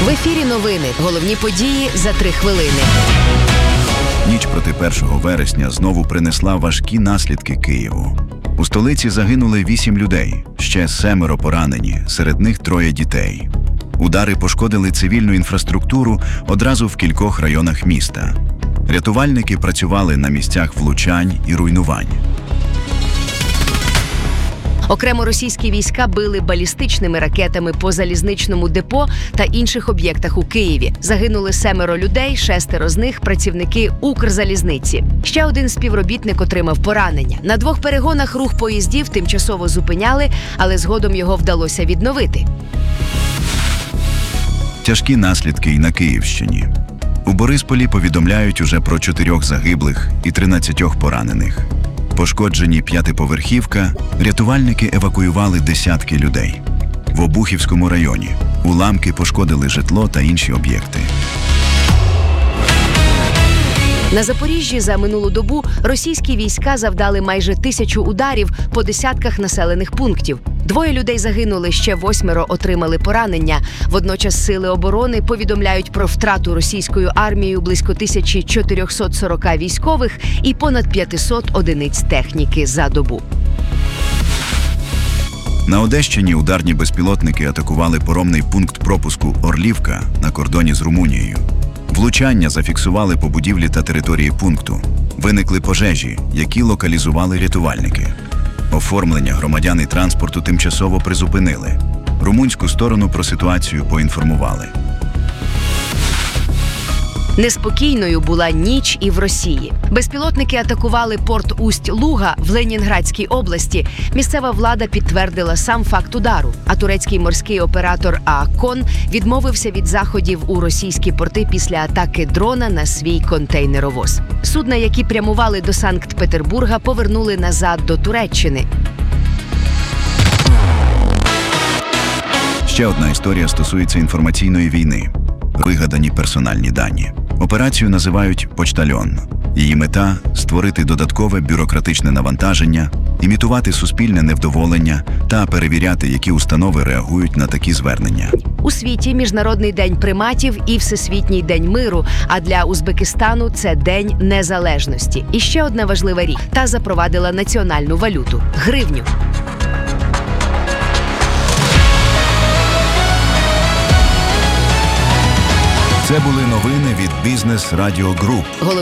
В ефірі новини. Головні події за 3 хвилини. Ніч проти 1 вересня знову принесла важкі наслідки Києву. У столиці загинули 8 людей, ще 7 поранені, серед них 3 дітей. Удари пошкодили цивільну інфраструктуру одразу в кількох районах міста. Рятувальники працювали на місцях влучань і руйнувань. Окремо російські війська били балістичними ракетами по залізничному депо та інших об'єктах у Києві. Загинули 7 людей, 6 з них – працівники Укрзалізниці. Ще один співробітник отримав поранення. На 2 перегонах рух поїздів тимчасово зупиняли, але згодом його вдалося відновити. Тяжкі наслідки й на Київщині. У Борисполі повідомляють уже про 4 загиблих і 13 поранених. Пошкоджені 5-поверхівка, рятувальники евакуювали десятки людей. В Обухівському районі уламки пошкодили житло та інші об'єкти. На Запоріжжі за минулу добу російські війська завдали майже 1000 ударів по десятках населених пунктів. 2 людей загинули, ще 8 отримали поранення. Водночас сили оборони повідомляють про втрату російською армією близько 1440 військових і понад 500 одиниць техніки за добу. На Одещині ударні безпілотники атакували паромний пункт пропуску «Орлівка» на кордоні з Румунією. Влучання зафіксували по будівлі та території пункту. Виникли пожежі, які локалізували рятувальники. Оформлення громадян і транспорту тимчасово призупинили. Румунську сторону про ситуацію поінформували. Неспокійною була ніч і в Росії. Безпілотники атакували порт Усть-Луга в Ленінградській області. Місцева влада підтвердила сам факт удару, а турецький морський оператор ААКон відмовився від заходів у російські порти після атаки дрона на свій контейнеровоз. Судна, які прямували до Санкт-Петербурга, повернули назад до Туреччини. Ще одна історія стосується інформаційної війни. Вигадані персональні дані. Операцію називають «Почтальон». Її мета – створити додаткове бюрократичне навантаження, імітувати суспільне невдоволення та перевіряти, які установи реагують на такі звернення. У світі Міжнародний день приматів і Всесвітній день миру, а для Узбекистану це День незалежності. І ще одна важлива річ – та запровадила національну валюту – гривню. Це були новини від Бізнес Радіо Груп.